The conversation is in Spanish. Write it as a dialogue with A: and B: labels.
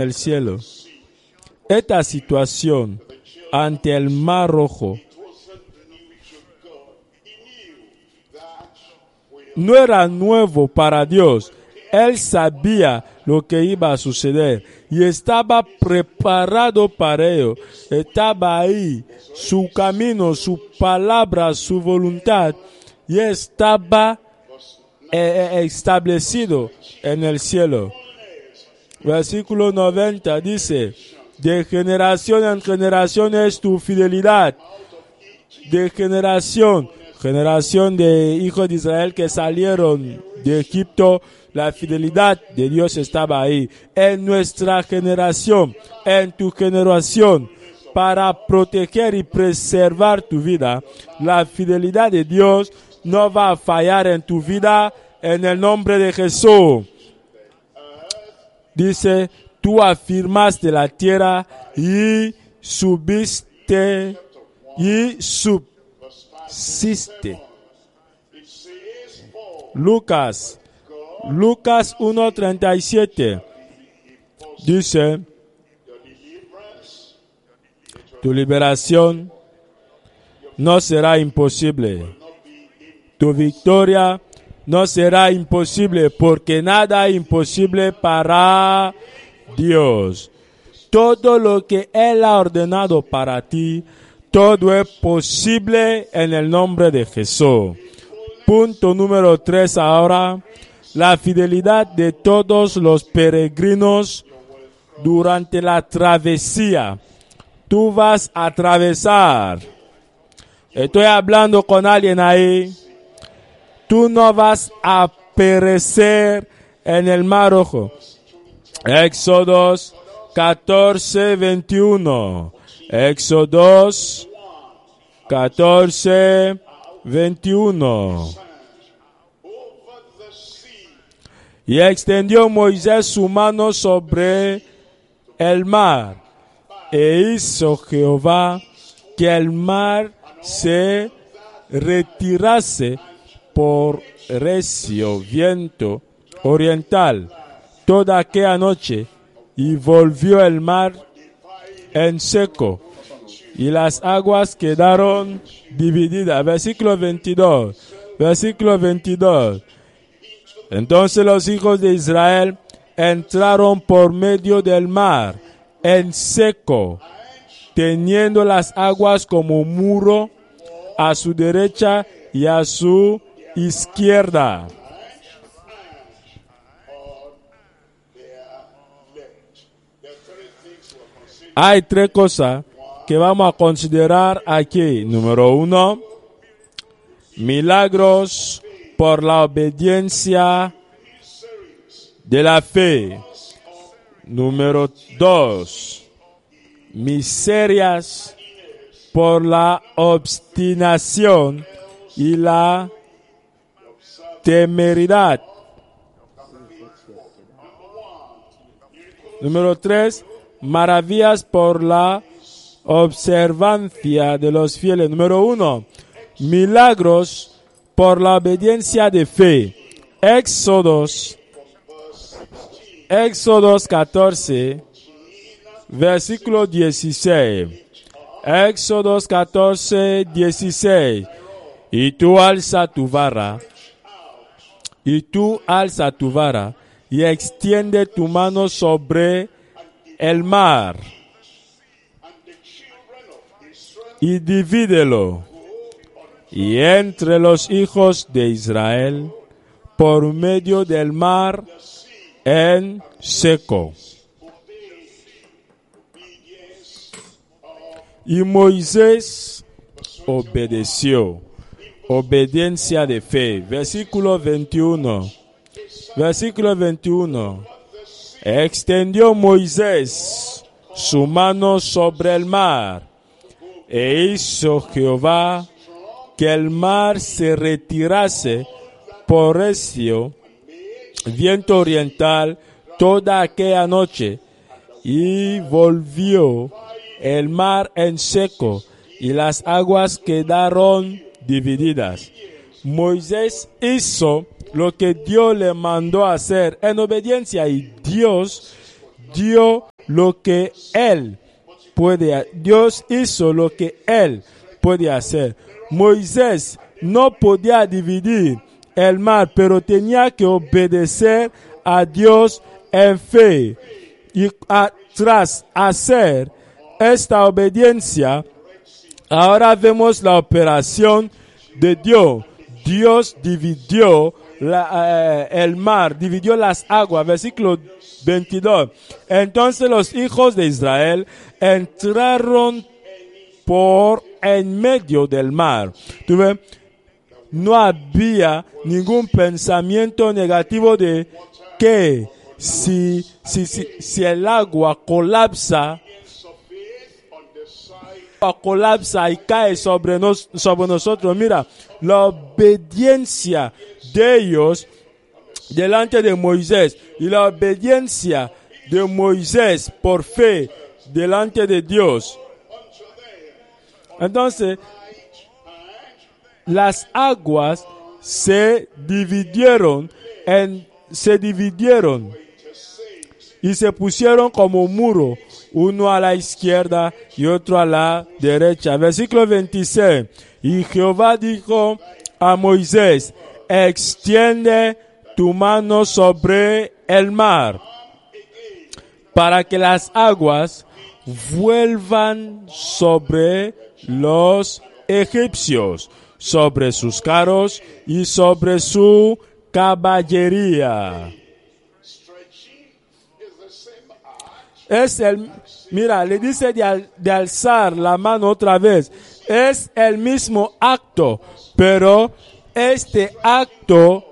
A: el cielo. Esta situación ante el Mar Rojo no era nuevo para Dios. Él sabía lo que iba a suceder y estaba preparado para ello. Estaba ahí, su camino, su palabra, su voluntad, y estaba establecido en el cielo. Versículo 90 dice: de generación en generación es tu fidelidad. De generación de hijos de Israel que salieron de Egipto, la fidelidad de Dios estaba ahí. En nuestra generación, en tu generación, para proteger y preservar tu vida, la fidelidad de Dios no va a fallar en tu vida, en el nombre de Jesús. Dice: tú afirmaste la tierra y subsiste. Lucas 1:37 dice: tu liberación no será imposible. Tu victoria no será imposible, porque nada es imposible para Dios. Todo lo que Él ha ordenado para ti, todo es posible en el nombre de Jesús. Punto número 3 ahora. La fidelidad de todos los peregrinos durante la travesía. Tú vas a atravesar. Estoy hablando con alguien ahí. Tú no vas a perecer en el Mar Rojo. Éxodos 14:21. Éxodos 14:21. Y extendió Moisés su mano sobre el mar, e hizo Jehová que el mar se retirase por recio viento oriental toda aquella noche, y volvió el mar en seco, y las aguas quedaron divididas. Versículo 22. Entonces los hijos de Israel entraron por medio del mar en seco, teniendo las aguas como muro a su derecha y a su izquierda. Hay tres cosas que vamos a considerar aquí. Número 1, milagros por la obediencia de la fe. Número 2, miserias por la obstinación y la temeridad. Número 3, maravillas por la observancia de los fieles. Número 1, milagros por la obediencia de fe. Éxodos 14, versículo 16. Éxodos 14, 16. Y tú alza tu vara, y extiende tu mano sobre el mar, y divídelo, y entre los hijos de Israel por medio del mar en seco. Y Moisés obedeció. Obediencia de fe. Versículo 21. Extendió Moisés su mano sobre el mar, e hizo Jehová que el mar se retirase por recio viento oriental toda aquella noche, y volvió el mar en seco, y las aguas quedaron divididas. Moisés hizo lo que Dios le mandó hacer en obediencia, y Dios dio lo que Él puede. Dios hizo lo que Él puede hacer. Moisés no podía dividir el mar, pero tenía que obedecer a Dios en fe. Y tras hacer esta obediencia, ahora vemos la operación de Dios. Dios dividió el mar, dividió las aguas. Versículo 22. Entonces los hijos de Israel entraron por en medio del mar. ¿Tú ves? No había ningún pensamiento negativo de que si el agua colapsa y cae sobre nosotros. Mira, la obediencia de ellos delante de Moisés y la obediencia de Moisés por fe delante de Dios. Entonces, las aguas se dividieron y se pusieron como muro, uno a la izquierda y otro a la derecha. Versículo 26. Y Jehová dijo a Moisés: extiende tu mano sobre el mar, para que las aguas vuelvan sobre los egipcios, sobre sus carros y sobre su caballería. Mira, le dice de alzar la mano otra vez. Es el mismo acto, pero este acto